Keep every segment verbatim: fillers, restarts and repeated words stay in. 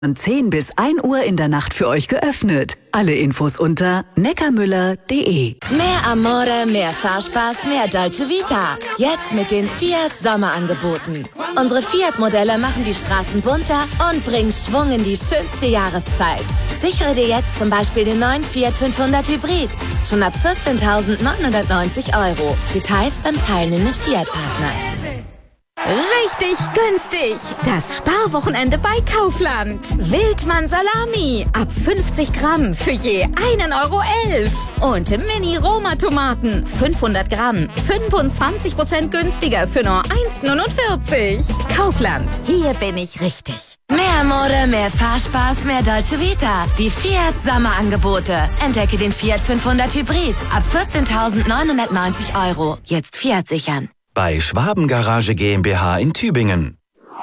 Von zehn bis ein Uhr in der Nacht für euch geöffnet. Alle Infos unter neckarmüller punkt de. Mehr Amore, mehr Fahrspaß, mehr Dolce Vita. Jetzt mit den Fiat Sommerangeboten. Unsere Fiat-Modelle machen die Straßen bunter und bringen Schwung in die schönste Jahreszeit. Sichere dir jetzt zum Beispiel den neuen Fiat fünfhundert Hybrid. Schon ab vierzehntausendneunhundertneunzig Euro. Details beim teilnehmenden Fiat-Partner. Richtig günstig! Das Sparwochenende bei Kaufland. Wildmann Salami ab fünfzig Gramm für je einen Euro elf. Und Mini-Roma-Tomaten fünfhundert Gramm, fünfundzwanzig Prozent günstiger für nur eins neunundvierzig. Kaufland, hier bin ich richtig. Mehr Mode, mehr Fahrspaß, mehr Dolce Vita. Die Fiat Sommerangebote. Entdecke den Fiat fünfhundert Hybrid ab vierzehntausendneunhundertneunzig Euro. Jetzt Fiat sichern. Bei Schwabengarage GmbH in Tübingen.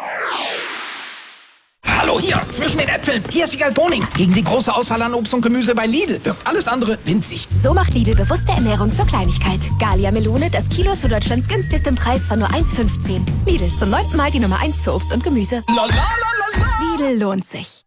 Hallo, hier, zwischen den Äpfeln. Hier ist Wiegald Boning. Gegen die große Auswahl an Obst und Gemüse bei Lidl wirkt alles andere winzig. So macht Lidl bewusste Ernährung zur Kleinigkeit. Galia Melone, das Kilo zu Deutschlands günstigsten Preis von nur eins fünfzehn. Lidl, zum neunten Mal die Nummer eins für Obst und Gemüse. Lidl lohnt sich.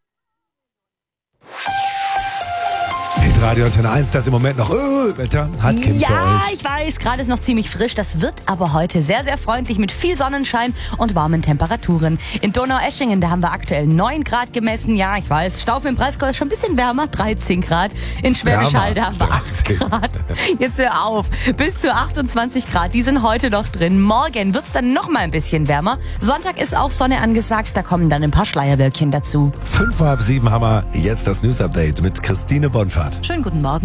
Hitradio Antenne eins, das im Moment noch öh, Wetter hat Kim für Ja, euch. ich weiß, gerade ist noch ziemlich frisch. Das wird aber heute sehr, sehr freundlich mit viel Sonnenschein und warmen Temperaturen. In Donaueschingen, da haben wir aktuell neun Grad gemessen. Ja, ich weiß, Staufe im Breisgau ist schon ein bisschen wärmer, dreizehn Grad. In Schwäbisch Hall, da haben wir acht Grad. Jetzt hör auf, bis zu achtundzwanzig Grad, die sind heute noch drin. Morgen wird's dann noch mal ein bisschen wärmer. Sonntag ist auch Sonne angesagt, da kommen dann ein paar Schleierwölkchen dazu. Fünf vor halb sieben haben wir jetzt das News-Update mit Christine Bonfahrt. Schönen guten Morgen.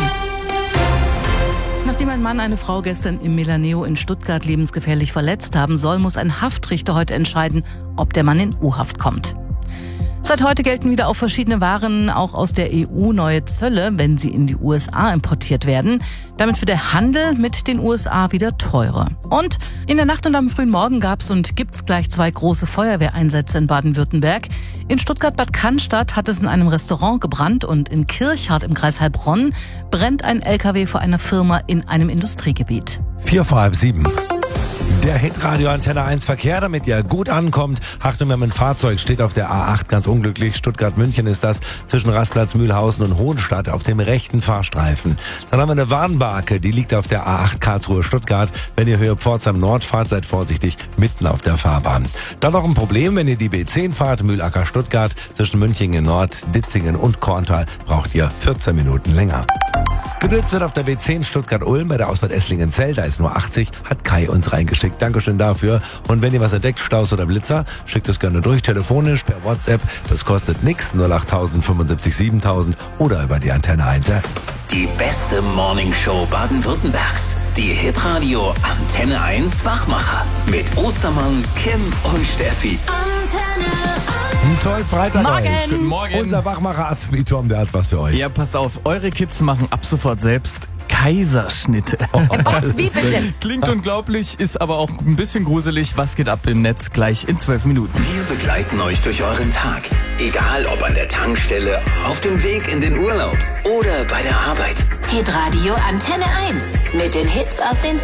Nachdem ein Mann eine Frau gestern im Melaneo in Stuttgart lebensgefährlich verletzt haben soll, muss ein Haftrichter heute entscheiden, ob der Mann in U-Haft kommt. Seit heute gelten wieder auf verschiedene Waren auch aus der E U neue Zölle, wenn sie in die U S A importiert werden. Damit wird der Handel mit den U S A wieder teurer. Und in der Nacht und am frühen Morgen gab es und gibt es gleich zwei große Feuerwehreinsätze in Baden-Württemberg. In Stuttgart-Bad Cannstatt hat es in einem Restaurant gebrannt und in Kirchhardt im Kreis Heilbronn brennt ein L K W vor einer Firma in einem Industriegebiet. Vier vor halb sieben. Der Hitradio Antenne eins Verkehr, damit ihr gut ankommt. Achtung, wir haben ein Fahrzeug, steht auf der A acht, ganz unglücklich. Stuttgart-München ist das, zwischen Rastplatz Mühlhausen und Hohenstadt auf dem rechten Fahrstreifen. Dann haben wir eine Warnbarke, die liegt auf der A acht Karlsruhe-Stuttgart. Wenn ihr Höhe Pforzheim Nord fahrt, seid vorsichtig, mitten auf der Fahrbahn. Dann noch ein Problem, wenn ihr die B zehn fahrt, Mühlacker-Stuttgart, zwischen Münchingen Nord, Ditzingen und Korntal, braucht ihr vierzehn Minuten länger. Genutzt wird auf der B zehn Stuttgart-Ulm bei der Ausfahrt Esslingen-Zell, da ist nur achtzig, hat Kai uns reingeschickt. Dankeschön dafür. Und wenn ihr was entdeckt, Staus oder Blitzer, schickt es gerne durch, telefonisch, per WhatsApp. Das kostet nix, null acht null null fünfundsiebzig siebentausend oder über die Antenne eins App. Die beste Morningshow Baden-Württembergs. Die Hitradio Antenne eins Wachmacher. Mit Ostermann, Kim und Steffi. Antenne Ein toll Freitag Morgen. euch. Guten Morgen. Unser Wachmacher Azubi Tom, der hat was für euch. Ja, passt auf, eure Kids machen ab sofort selbst Kaiserschnitte. Was, wie bitte? Klingt unglaublich, ist aber auch ein bisschen gruselig. Was geht ab im Netz? Gleich in zwölf Minuten. Wir begleiten euch durch euren Tag. Egal ob an der Tankstelle, auf dem Weg in den Urlaub oder bei der Arbeit. Hitradio Antenne eins. Mit den Hits aus den